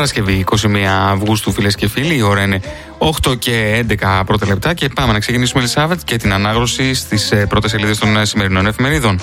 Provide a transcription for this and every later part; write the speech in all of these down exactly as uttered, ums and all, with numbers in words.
Παρασκευή είκοσι μία Αυγούστου, φίλες και φίλοι, η ώρα είναι οκτώ και έντεκα πρώτα λεπτά και πάμε να ξεκινήσουμε, Ελισάβετ, και την ανάγνωση στις πρώτες σελίδες των σημερινών εφημερίδων.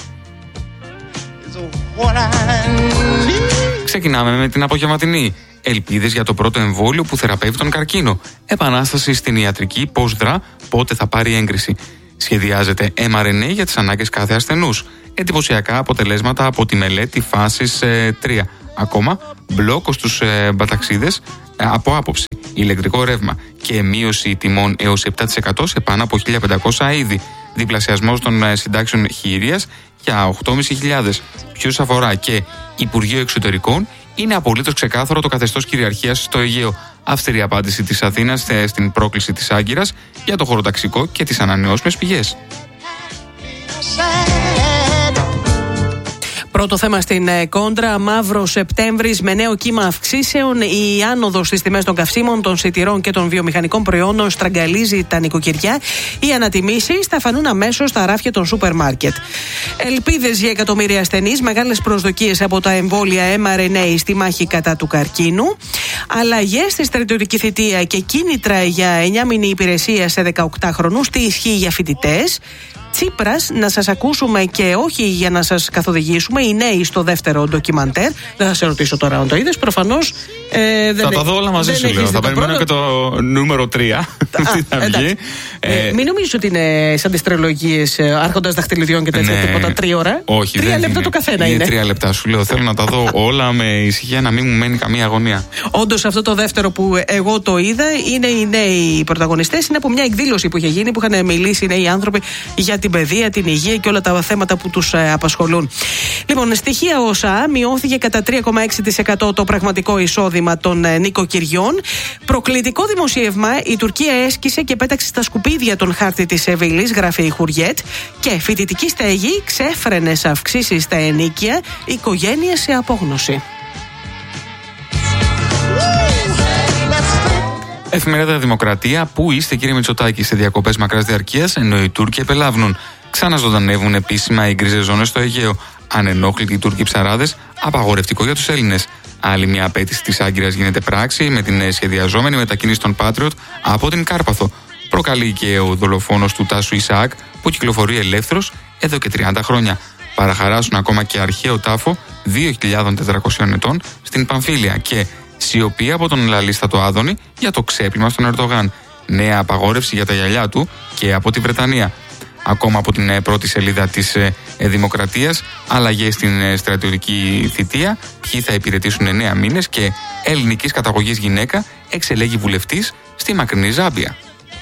Ξεκινάμε με την απογευματινή. Ελπίδες για το πρώτο εμβόλιο που θεραπεύει τον καρκίνο. Επανάσταση στην ιατρική, πώς δρά, πότε θα πάρει έγκριση. Σχεδιάζεται εμ αρ εν έι για τις ανάγκες κάθε ασθενούς. Εντυπωσιακά αποτελέσματα από τη μελέτη φάσης ε, τρία. Ακόμα, μπλόκο στους ε, μπαταξίδες ε, από άποψη, ηλεκτρικό ρεύμα και μείωση τιμών έως επτά τοις εκατό σε πάνω από χίλια πεντακόσια είδη. Διπλασιασμός των ε, συντάξεων χειρίας για οκτώ χιλιάδες πεντακόσια. Ποιους αφορά και Υπουργείο Εξωτερικών, είναι απολύτως ξεκάθαρο το καθεστώς κυριαρχίας στο Αιγαίο. Αυστηρή απάντηση της Αθήνας στην πρόκληση της Άγκυρας για το χωροταξικό και τις ανανεώσιμες πηγές. Πρώτο θέμα στην κόντρα, μαύρο Σεπτέμβρης με νέο κύμα αυξήσεων. Η άνοδος στις τιμές των καυσίμων, των σιτηρών και των βιομηχανικών προϊόντων στραγγαλίζει τα νοικοκυριά. Οι ανατιμήσεις θα φανούν αμέσως στα ράφια των σούπερ μάρκετ. Ελπίδες για εκατομμύρια ασθενείς, μεγάλες προσδοκίες από τα εμβόλια εμ αρ εν έι στη μάχη κατά του καρκίνου. Αλλαγές στη στρατιωτική θητεία και κίνητρα για εννιάμηνη υπηρεσία σε δεκαοκτάχρονους. Τι ισχύει για φοιτητές. Τσίπρας, να σας ακούσουμε και όχι για να σας καθοδηγήσουμε. Οι νέοι στο δεύτερο ντοκιμαντέρ. Δεν θα σε ρωτήσω τώρα αν το είδες. Προφανώς ε, δεν θα τα δω όλα μαζί σου, λέω. Θα περιμένω και το νούμερο τρία. Τι θα βγει. Ε, μην νομίζεις ότι είναι σαν τις τριλογίες Άρχοντας Δαχτυλιδιών και τέτοια, ναι, τίποτα τρία ώρα. Όχι, τρία λεπτά είναι. Το καθένα είναι. Είναι τρία λεπτά, σου λέω. Θέλω να τα δω όλα με ησυχία, να μην μου μένει καμία αγωνία. Όντως, αυτό το δεύτερο που εγώ το είδα είναι οι νέοι πρωταγωνιστές. Είναι από μια εκδήλωση που είχε γίνει, που είχαν μιλήσει οι νέοι άνθρωποι για την παιδεία, την υγεία και όλα τα θέματα που τους ε, απασχολούν. Λοιπόν, στοιχεία ΩΣΑ, μειώθηκε κατά τρία κόμμα έξι τοις εκατό το πραγματικό εισόδημα των ε, νοικοκυριών. Προκλητικό δημοσίευμα, η Τουρκία έσκησε και πέταξε στα σκουπίδια τον χάρτη της Σεβίλης, γράφει η Χουριέτ. Και φοιτητική στέγη, ξέφρενες αυξήσεις στα ενοίκια, οικογένειες σε απόγνωση. Εφημερίδα Δημοκρατία. Πού είστε, κύριε Μητσοτάκη, σε διακοπές μακράς διαρκείας, ενώ οι Τούρκοι επελάβνουν. Ξαναζωντανεύουν επίσημα οι γκρίζες ζώνες στο Αιγαίο. Ανενόχλητοι οι Τούρκοι ψαράδες, απαγορευτικό για τους Έλληνες. Άλλη μια απέτηση της Άγκυρας γίνεται πράξη με την σχεδιαζόμενη μετακίνηση των Patriot από την Κάρπαθο. Προκαλεί και ο δολοφόνος του Τάσου Ισαάκ, που κυκλοφορεί ελεύθερος εδώ και τριάντα χρόνια. Παραχαράσουν ακόμα και αρχαίο τάφο δύο χιλιάδες τετρακόσιων ετών στην Παμφίλια και σιωπή από τον λαλίστατο Άδωνη για το ξέπλυμα στον Ερντογάν. Νέα απαγόρευση για τα γυαλιά του και από τη Βρετανία. Ακόμα από την πρώτη σελίδα της ε, Δημοκρατίας, αλλαγές στην ε, στρατιωτική θητεία, ποιοι θα υπηρετήσουν εννέα μήνες και ελληνικής καταγωγής γυναίκα εξελέγει βουλευτής στη μακρινή Ζάμπια.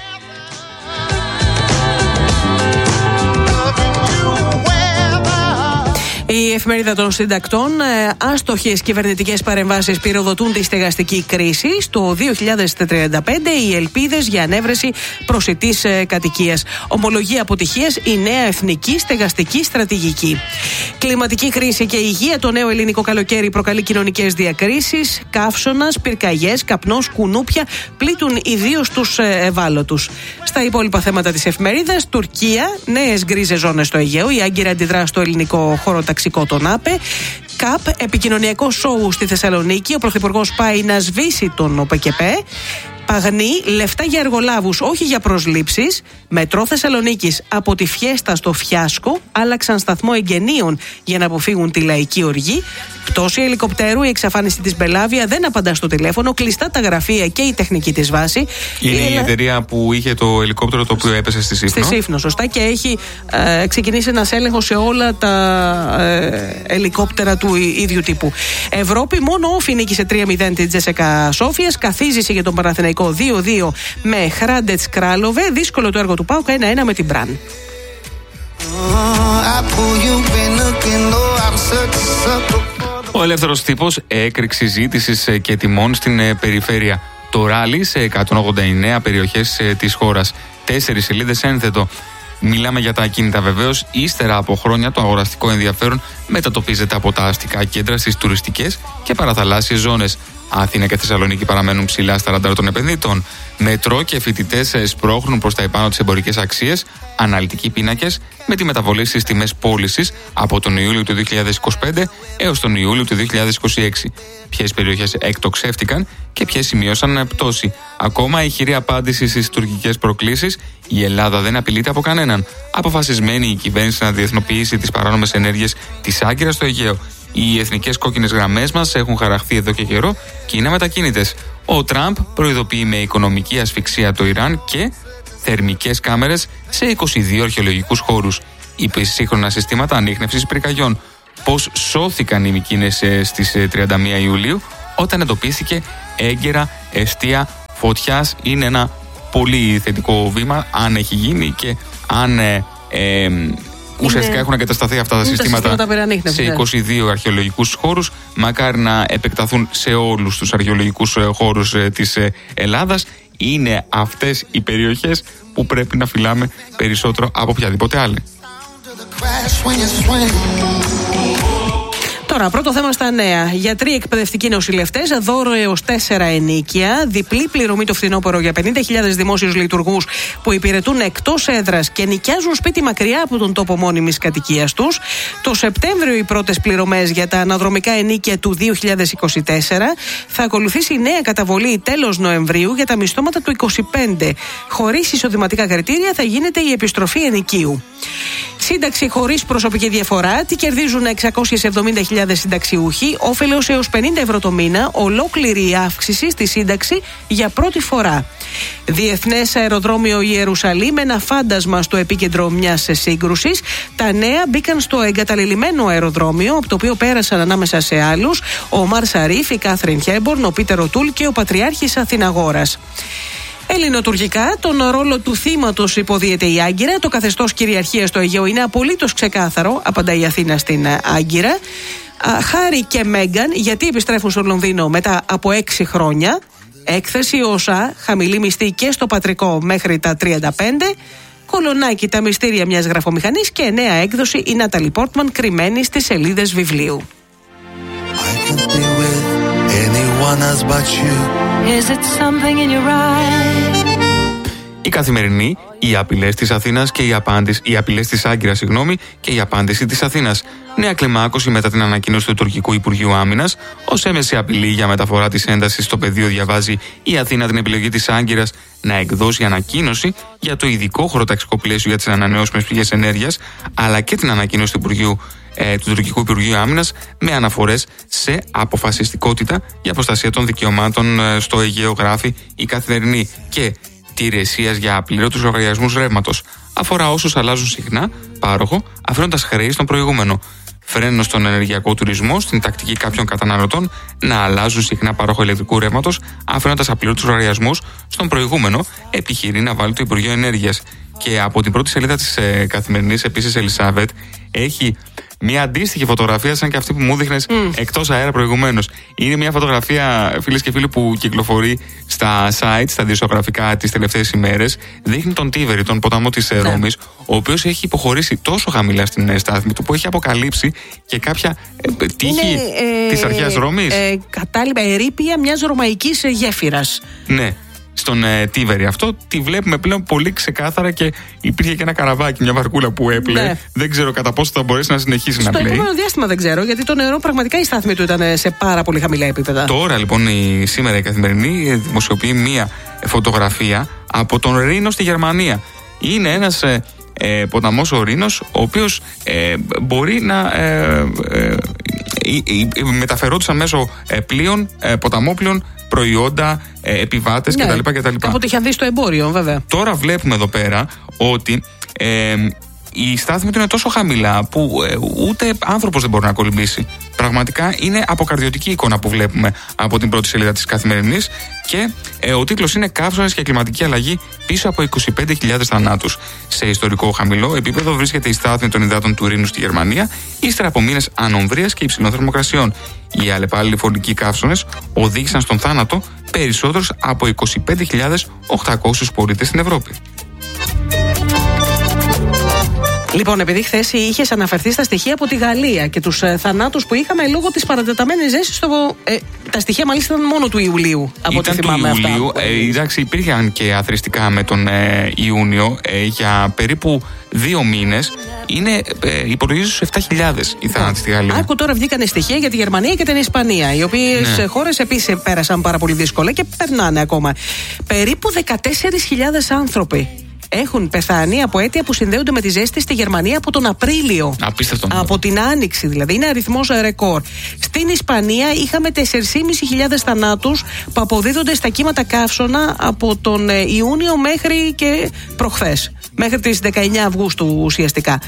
Η εφημερίδα των συντακτών, άστοχες κυβερνητικές παρεμβάσεις πυροδοτούν τη στεγαστική κρίση. Στο δύο χιλιάδες τριάντα πέντε οι ελπίδες για ανέβρεση προσιτής κατοικίας. Ομολογία αποτυχίας, η νέα εθνική στεγαστική στρατηγική. Κλιματική κρίση και υγεία. Το νέο ελληνικό καλοκαίρι προκαλεί κοινωνικές διακρίσεις. Καύσωνας, πυρκαγιές, καπνός, κουνούπια πλήττουν ιδίως τους ευάλωτους. Στα υπόλοιπα θέματα της εφημερίδας, Τουρκία, νέες γκρίζες ζώνες στο Αιγαίο. Η Άγκυρα αντιδρά στο ελληνικό χωροταξικό τον ΑΠΕ. ΚΑΠ, επικοινωνιακό σόου στη Θεσσαλονίκη. Ο Πρωθυπουργός πάει να σβήσει τον ΟΠΕΚΕΠΕ. Παγνή, λεφτά για εργολάβους, όχι για προσλήψεις. Μετρό Θεσσαλονίκης, από τη φιέστα στο φιάσκο, άλλαξαν σταθμό εγγενείων για να αποφύγουν τη λαϊκή οργή. Πτώση ελικοπτέρου, η εξαφάνιση της Μπελάβια, δεν απαντά στο τηλέφωνο, κλειστά τα γραφεία και η τεχνική της βάση. Είναι η, η εταιρεία που είχε το ελικόπτερο το οποίο έπεσε στη Σύφνο. Στη Σύφνο, σωστά, και έχει ε, ξεκινήσει ένας έλεγχος σε όλα τα ε, ελικόπτερα του ίδιου τύπου. Ευρώπη, μόνο όφι νίκησε τρία μηδέν την Τζέσσεκα Σόφιας, καθίζηση για τον Παναθηναϊκό δύο δύο με Χράντετς Κράλοβε, δύσκολο το έργο του ΠΑΟΚ ένα ένα με την Μπραν. Ο ελεύθερος τύπος, έκρηξη ζήτησης και τιμών στην περιφέρεια. Το ράλι σε εκατόν ογδόντα εννέα περιοχές της χώρας. Τέσσερις σελίδες ένθετο. Μιλάμε για τα ακίνητα βεβαίως. Ύστερα από χρόνια το αγοραστικό ενδιαφέρον μετατοπίζεται από τα αστικά κέντρα στις τουριστικές και παραθαλάσσιες ζώνες. Αθήνα και Θεσσαλονίκη παραμένουν ψηλά στα ραντάρ των επενδυτών. Μετρό και φοιτητές σπρώχνουν προς τα επάνω τις εμπορικές αξίες, αναλυτικοί πίνακες με τη μεταβολή στις τιμές πώλησης από τον Ιούλιο του δύο χιλιάδες είκοσι πέντε έως τον Ιούλιο του δύο χιλιάδες είκοσι έξι. Ποιες περιοχές εκτοξεύτηκαν και ποιες σημειώσαν πτώση. Ακόμα ηχηρή απάντηση στις τουρκικές προκλήσεις, η Ελλάδα δεν απειλείται από κανέναν. Αποφασισμένη η κυβέρνηση να διεθνοποιήσει τις παράνομες ενέργειες της Άγκυρας στο Αιγαίο. Οι εθνικές κόκκινες γραμμές μας έχουν χαραχθεί εδώ και καιρό και είναι αμετακίνητες. Ο Τραμπ προειδοποιεί με οικονομική ασφυξία το Ιράν και θερμικές κάμερες σε είκοσι δύο αρχαιολογικούς χώρους. Είπε σύγχρονα συστήματα ανίχνευσης πυρκαγιών. Πώς σώθηκαν οι Μυκήνες στις τριάντα μία Ιουλίου όταν εντοπίστηκε έγκαιρα αιστεία φωτιάς. Είναι ένα πολύ θετικό βήμα αν έχει γίνει και αν ε, ε, ουσιαστικά είναι... έχουν εγκατασταθεί αυτά τα συστήματα, συστήματα σε είκοσι δύο ναι. αρχαιολογικούς χώρους. Μακάρι να επεκταθούν σε όλους τους αρχαιολογικούς χώρους της Ελλάδας. Είναι αυτές οι περιοχές που πρέπει να φυλάμε περισσότερο από οποιαδήποτε άλλη. Τώρα, πρώτο θέμα στα νέα. Γιατροί, εκπαιδευτικοί, νοσηλευτές, δώρο έως τέσσερα ενίκια, διπλή πληρωμή το φθινόπωρο για πενήντα χιλιάδες δημόσιους λειτουργούς που υπηρετούν εκτός έδρας και νοικιάζουν σπίτι μακριά από τον τόπο μόνιμης κατοικίας τους. Το Σεπτέμβριο οι πρώτες πληρωμές για τα αναδρομικά ενίκια του δύο χιλιάδες είκοσι τέσσερα. Θα ακολουθήσει η νέα καταβολή τέλος Νοεμβρίου για τα μισθώματα του είκοσι πέντε. Χωρίς εισοδηματικά κριτήρια θα γίνεται η επιστροφή ενοικίου. Σύνταξη χωρίς προσωπική διαφορά. Τι κερδίζουν εξακόσιες εβδομήντα χιλιάδες συνταξιούχοι. Όφελος έως πενήντα ευρώ το μήνα. Ολόκληρη η αύξηση στη σύνταξη για πρώτη φορά. Διεθνές αεροδρόμιο Ιερουσαλήμ, ένα φάντασμα στο επίκεντρο μιας σύγκρουσης. Τα νέα μπήκαν στο εγκαταλελειμμένο αεροδρόμιο, από το οποίο πέρασαν ανάμεσα σε άλλους ο Ομάρ Σαρίφ, η Κάθριν Χέμπορν, ο Πίτερ Οτούλ και ο Πατριάρχης Αθηναγόρας. Ελληνοτουρκικά, τον ρόλο του θύματος υποδίεται η Άγκυρα. Το καθεστώς κυριαρχίας στο Αιγαίο είναι απολύτως ξεκάθαρο, απαντά η Αθήνα στην Άγκυρα. Χάρη και Μέγκαν, γιατί επιστρέφουν στο Λονδίνο μετά από έξι χρόνια. Έκθεση ΟΣΑ, χαμηλή μισθή και στο πατρικό μέχρι τα τριάντα πέντε. Κολονάκι, τα μυστήρια μιας γραφομηχανής και νέα έκδοση η Νάταλι Πόρτμαν, κρυμμένη στις σελίδες βιβλίου. Η Καθημερινή, οι απειλές της Αθήνας και η απάντηση, οι απειλές της Άγκυρας, συγγνώμη, και η απάντηση της Αθήνας. Νέα κλιμάκωση μετά την ανακοίνωση του Τουρκικού Υπουργείου Άμυνας. Ως έμεση απειλή για μεταφορά της έντασης στο πεδίο, διαβάζει η Αθήνα την επιλογή της Άγκυρας να εκδώσει ανακοίνωση για το ειδικό χωροταξικό πλαίσιο για τις ανανεώσιμες πηγές ενέργειας, αλλά και την ανακοίνωση του Υπουργείου του Τουρκικού Υπουργείου Άμυνας με αναφορές σε αποφασιστικότητα για προστασία των δικαιωμάτων στο Αιγαίο, γράφει η Καθημερινή, και τηρεσίας για απλήρωτους λογαριασμούς ρεύματος. Αφορά όσους αλλάζουν συχνά πάροχο, αφήνοντας χρέη στον προηγούμενο. Φρένο στον ενεργειακό τουρισμό, στην τακτική κάποιων καταναλωτών να αλλάζουν συχνά πάροχο ηλεκτρικού ρεύματος, αφήνοντας απλήρωτους λογαριασμούς στον προηγούμενο, επιχειρεί να βάλει το Υπουργείο Ενέργειας. Και από την πρώτη σελίδα της ε, Καθημερινής, επίσης, Ελισάβετ, έχει μια αντίστοιχη φωτογραφία σαν και αυτή που μου δείχνες mm. εκτός αέρα προηγουμένως. Είναι μια φωτογραφία, φίλες και φίλοι, που κυκλοφορεί στα sites, στα δημοσιογραφικά τις τελευταίες ημέρες. Δείχνει τον Τίβερη, τον ποταμό της yeah. Ρώμης, ο οποίος έχει υποχωρήσει τόσο χαμηλά στην στάθμη του που έχει αποκαλύψει και κάποια ε, τύχη ε, της αρχαίας Ρώμης. Ε, κατάλοιπα ερείπια μιας ρωμαϊκής γέφυρας. Ναι. Στον ε, Τίβερη αυτό τη βλέπουμε πλέον πολύ ξεκάθαρα και υπήρχε και ένα καραβάκι, μια βαρκούλα που έπλεε. Ναι. Δεν ξέρω κατά πόσο θα μπορέσει να συνεχίσει στο να πλέει. Στο επόμενο διάστημα δεν ξέρω, γιατί το νερό πραγματικά η στάθμη του ήταν σε πάρα πολύ χαμηλά επίπεδα. Τώρα λοιπόν η, σήμερα η Καθημερινή δημοσιοποιεί μια φωτογραφία από τον Ρήνο στη Γερμανία. Είναι ένας ε, ε, ποταμός ο Ρήνος, ο οποίος ε, μπορεί να ε, ε, ε, ε, μεταφερόντουσαν μέσω ε, πλοίων, ε, ποταμόπλοίων, προϊόντα, ε, επιβάτες ναι, κτλ. κτλ. Κάποτε είχαν δει στο εμπόριο, βέβαια. Τώρα βλέπουμε εδώ πέρα ότι ε, η στάθμη του είναι τόσο χαμηλά που ε, ούτε άνθρωπος δεν μπορεί να κολυμπήσει. Πραγματικά είναι αποκαρδιωτική εικόνα που βλέπουμε από την πρώτη σελίδα της Καθημερινής και ε, ο τίτλος είναι «Καύσωνες και κλιματική αλλαγή πίσω από είκοσι πέντε χιλιάδες θανάτους». Σε ιστορικό χαμηλό επίπεδο βρίσκεται η στάθμη των υδάτων του Ρήνου στη Γερμανία, ύστερα από μήνες ανομβρίας και υψηλών θερμοκρασιών. Οι αλλεπάλληλοι φωνικοί καύσωνες οδήγησαν στον θάνατο περισσότερους από είκοσι πέντε χιλιάδες οκτακόσιους πολίτες στην Ευρώπη. Λοιπόν, επειδή χθες είχες αναφερθεί στα στοιχεία από τη Γαλλία και τους ε, θανάτους που είχαμε λόγω της παρατεταμένης ζέσης στο, ε, Τα στοιχεία μάλιστα ήταν μόνο του Ιουλίου, από ό,τι θυμάμαι αυτά. Ιουλίου. Ε, εντάξει, υπήρχαν και αθροιστικά με τον ε, Ιούνιο ε, για περίπου δύο μήνες. Είναι, ε, υπολογίζουν στους επτά χιλιάδες οι θάνατοι στη Γαλλία. Άκου τώρα βγήκανε στοιχεία για τη Γερμανία και την Ισπανία, οι οποίες ναι. χώρες επίσης πέρασαν πάρα πολύ δύσκολα και περνάνε ακόμα. Περίπου δεκατέσσερις χιλιάδες άνθρωποι έχουν πεθάνει από αίτια που συνδέονται με τη ζέστη στη Γερμανία από τον Απρίλιο. Απίστευτο. Από την Άνοιξη δηλαδή. Είναι αριθμός ρεκόρ. Στην Ισπανία είχαμε τέσσερις χιλιάδες πεντακόσιους θανάτους που αποδίδονται στα κύματα καύσωνα από τον Ιούνιο μέχρι και προχθές. Μέχρι τις δεκαεννιά Αυγούστου ουσιαστικά.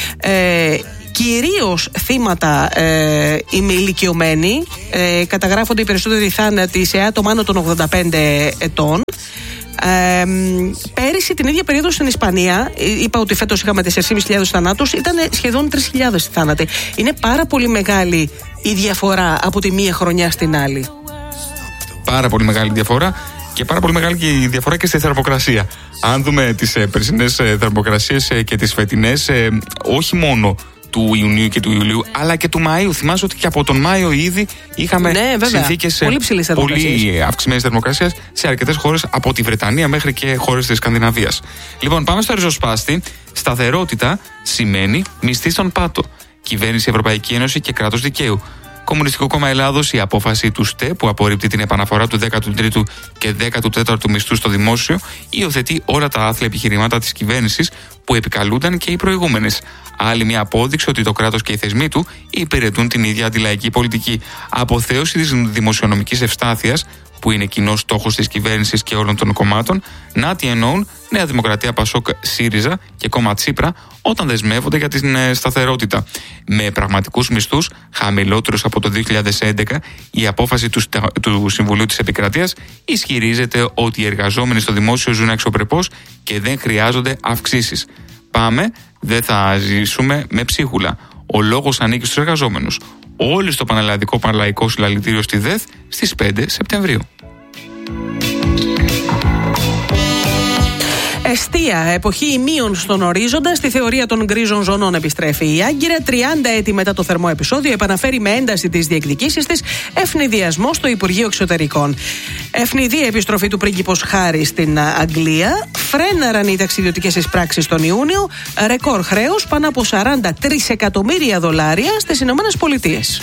Ε, Κυρίως θύματα ε, ημιλικιωμένοι. Ε, καταγράφονται οι περισσότεροι θάνατοι σε άτομα άνω των ογδόντα πέντε ετών. Ε, πέρυσι την ίδια περίοδο στην Ισπανία, είπα ότι φέτος είχαμε τέσσερις χιλιάδες πεντακόσιους θανάτους, ήταν σχεδόν τρεις χιλιάδες θάνατοι. Είναι πάρα πολύ μεγάλη η διαφορά από τη μία χρονιά στην άλλη. Πάρα πολύ μεγάλη διαφορά και πάρα πολύ μεγάλη και η διαφορά και στη θερμοκρασία. Αν δούμε τις ε, περσινές ε, θερμοκρασίες ε, και τις φετινές, ε, όχι μόνο του Ιουνίου και του Ιουλίου, αλλά και του Μαΐου. Θυμάσαι ότι και από τον Μάιο ήδη είχαμε ναι, συνθήκες πολύ, πολύ αυξημένης θερμοκρασίας σε αρκετές χώρες, από τη Βρετανία μέχρι και χώρες της Σκανδιναβίας. Λοιπόν, πάμε στο ριζοσπάστη. Σταθερότητα σημαίνει μισθή στον πάτο. Κυβέρνηση, Ευρωπαϊκή Ένωση και κράτος δικαίου. Κομμουνιστικό Κόμμα Ελλάδος, η απόφαση του ΣΤΕ που απορρίπτει την επαναφορά του δέκατου τρίτου και δέκατου τέταρτου μισθού στο δημόσιο, υιοθετεί όλα τα άθλια επιχειρημάτα της κυβέρνησης που επικαλούνταν και οι προηγούμενες. Άλλη μια απόδειξη ότι το κράτος και οι θεσμοί του υπηρετούν την ίδια αντιλαϊκή πολιτική. Αποθέωση της δημοσιονομικής ευστάθειας, που είναι κοινός στόχος της κυβέρνησης και όλων των κομμάτων, να τι εννοούν Νέα Δημοκρατία, Πασόκ, ΣΥΡΙΖΑ και κόμμα Τσίπρα όταν δεσμεύονται για την σταθερότητα. Με πραγματικούς μισθούς χαμηλότερους από το δύο χιλιάδες έντεκα, η απόφαση του, του Συμβουλίου της Επικρατείας ισχυρίζεται ότι οι εργαζόμενοι στο δημόσιο ζουν αξιοπρεπώς και δεν χρειάζονται αυξήσεις. Πάμε, δεν θα ζήσουμε με ψίχουλα. Ο λόγος ανήκει στους εργαζόμενους. Όλοι στο Πανελλαδικό Πανλαϊκό Συλλαλητήριο στη ΔΕΘ στις πέντε Σεπτεμβρίου. Εστία, εποχή ημείων στον ορίζοντα, στη θεωρία των γκρίζων ζωνών επιστρέφει η Άγκυρα. τριάντα έτη μετά το θερμό επεισόδιο, επαναφέρει με ένταση τις διεκδικήσεις της ευνηδιασμό στο Υπουργείο Εξωτερικών. Ευνηδία επιστροφή του πρίγκιπος Χάρη στην Αγγλία. Φρέναραν οι ταξιδιωτικές εισπράξεις τον Ιούνιο. Ρεκόρ χρέους πάνω από σαράντα τρία εκατομμύρια δολάρια στις Ηνωμένες Πολιτείες.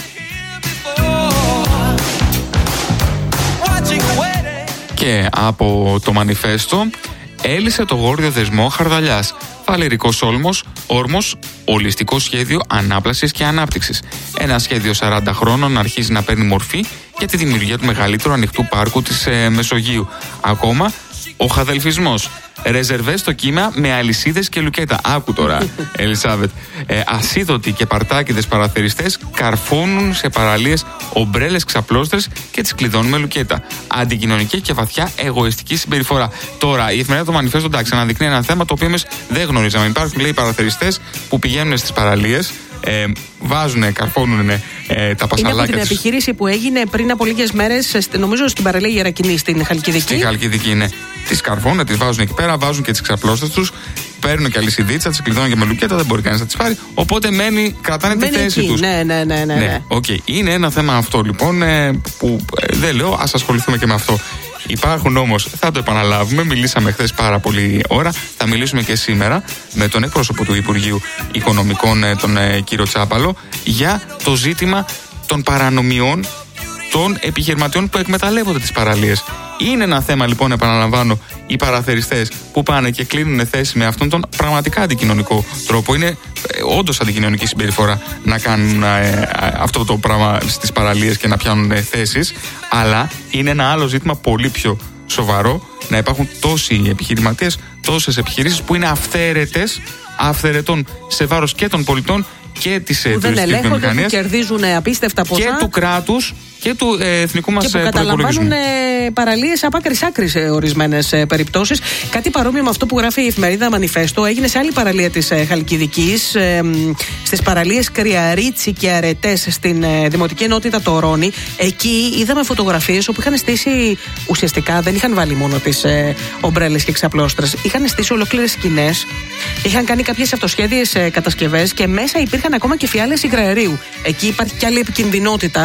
Και από το μανιφέστο, έλυσε το γόρδιο δεσμό Χαρδαλιάς. Φαλερικός όλμος, όρμος, ολιστικό σχέδιο ανάπλασης και ανάπτυξης. Ένα σχέδιο σαράντα χρόνων αρχίζει να παίρνει μορφή για τη δημιουργία του μεγαλύτερου ανοιχτού πάρκου της ε, Μεσογείου. Ακόμα, ο χαδελφισμός. Ρεζερβέ στο κύμα με αλυσίδες και λουκέτα. Άκου τώρα, Ελισάβετ. Ε, ασίδωτοι και παρτάκιδες παραθεριστές καρφώνουν σε παραλίες ομπρέλες ξαπλώστρες και τις κλειδώνουν με λουκέτα. Αντικοινωνική και βαθιά εγωιστική συμπεριφορά. Τώρα, η εφημερίδα του Μανιφέστο, εντάξει, αναδεικνύει ένα θέμα το οποίο εμείς δεν γνωρίζαμε. Υπάρχουν, λέει, παραθεριστές που πηγαίνουν στις παραλίες, ε, βάζουν, καρφώνουν ε, τα πασαλάκια. Είναι από την της... επιχείρηση που έγινε πριν από λίγες μέρες, νομίζω στην παραλία Γερακινή, στην Χαλκιδική. Στη Χαλκιδική, ναι. Τις καρφώνουν, τις βάζουν εκεί πέρα, βάζουν και τις ξαπλώστες τους, παίρνουν και αλυσιδίτσα, τις κλειδώνουν και με λουκέτα, δεν μπορεί κανείς να τις πάρει. Οπότε μένει, κρατάνε μένει τη θέση εκεί. Τους. Ναι, ναι, ναι. ναι, ναι. Okay. Είναι ένα θέμα αυτό λοιπόν ε, που ε, δεν λέω, ας ασχοληθούμε και με αυτό. Υπάρχουν όμως, θα το επαναλάβουμε, μιλήσαμε χθες πάρα πολύ ώρα, θα μιλήσουμε και σήμερα με τον εκπρόσωπο του Υπουργείου Οικονομικών, τον ε, κύριο Τσάπαλο, για το ζήτημα των παρανομιών των επιχειρηματιών που εκμεταλλεύονται τις παραλίες. Είναι ένα θέμα λοιπόν, επαναλαμβάνω, οι παραθεριστές που πάνε και κλείνουν θέση με αυτόν τον πραγματικά αντικοινωνικό τρόπο. Είναι ε, όντως αντικοινωνική συμπεριφορά να κάνουν ε, αυτό το πράγμα στις παραλίες και να πιάνουν ε, θέσεις, αλλά είναι ένα άλλο ζήτημα πολύ πιο σοβαρό, να υπάρχουν τόσοι επιχειρηματίες, τόσες επιχειρήσεις που είναι αυθαίρετες, αυθαιρετών σε βάρος και των πολιτών και της τουριστικής βιομηχανίας, που κερδίζουν απίστευτα ποσά και του κράτους και του ε, εθνικού μας προϋπολογισμού. Και που καταλαμβάνουν ε, παραλίες από άκρης άκρης σε ορισμένες ε, περιπτώσεις. Κάτι παρόμοιο με αυτό που γράφει η εφημερίδα Μανιφέστο έγινε σε άλλη παραλία της ε, Χαλκιδικής, ε, στις παραλίες Κρυαρίτσι και Αρετές στην ε, Δημοτική Ενότητα Τορώνη. Εκεί είδαμε φωτογραφίες όπου είχαν στήσει, ουσιαστικά δεν είχαν βάλει μόνο τις ε, ομπρέλες και ξαπλώστρες, είχαν στήσει ολόκληρες σκηνές, είχαν κάνει κάποιες αυτοσχέδιες ε, κατασκευές και μέσα υπήρχαν ακόμα και φιάλες υγραερίου. Εκεί υπάρχει και άλλη επικινδυνότητα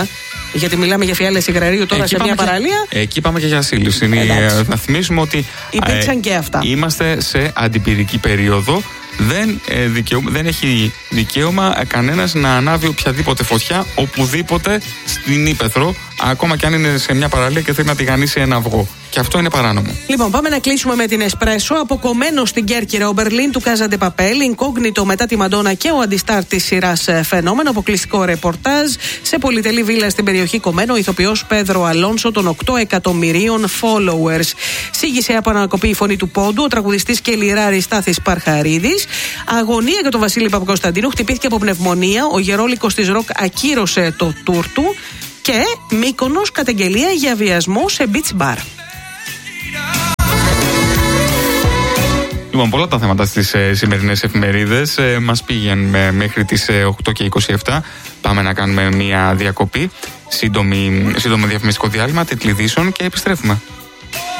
Γιατί μιλάμε για φιάλες υγραρίου τώρα εκεί σε μια παραλία. Και, εκεί πάμε και για σύλληψη. Να θυμίσουμε ότι υπήρξαν ε, και αυτά. Είμαστε σε αντιπυρική περίοδο. Δεν, ε, δικαιω... δεν έχει δικαίωμα κανένας να ανάβει οποιαδήποτε φωτιά οπουδήποτε στην ύπαιθρο, ακόμα και αν είναι σε μια παραλία και θέλει να τηγανίσει ένα αυγό. Και αυτό είναι παράνομο. Λοιπόν, πάμε να κλείσουμε με την Εσπρέσο. Αποκομμένο στην Κέρκυρα ο Μπερλίν του Κάζαντε Παπέλ, Ινκόγνητο μετά τη Μαντόνα και ο αντιστάρ της σειράς Φαινόμενο. Αποκλειστικό ρεπορτάζ σε πολυτελή βίλα στην περιοχή Κομμένο. Ο ηθοποιός Πέδρο Αλόνσο των οκτώ εκατομμυρίων followers. Σήγησε από ανακοπή η φωνή του πόντου ο τραγουδιστής και λιράρης Στάθης Παρχαρίδης. Αγωνία για τον Βασίλη Παπακοσταντίνου. Χτυπήθηκε από πνευμονία. Ο γερόλικος της ροκ ακύρωσε το τουρ του. Και Μύκονος καταγγελία για βιασμό σε beach bar. Λοιπόν, πολλά τα θέματα στις ε, σημερινές εφημερίδες. Ε, μας πήγαινε ε, μέχρι τις ε, οκτώ και είκοσι επτά. Πάμε να κάνουμε μια διακοπή. Σύντομη, σύντομο διαφημιστικό διάλειμμα, τίτλοι ειδήσεων και επιστρέφουμε.